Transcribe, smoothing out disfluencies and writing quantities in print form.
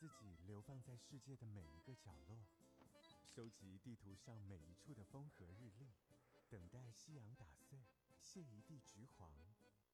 自己流放在世界的每一个角落，收集地图上每一处的风和日丽，等待夕阳打碎，谢一地橘黄，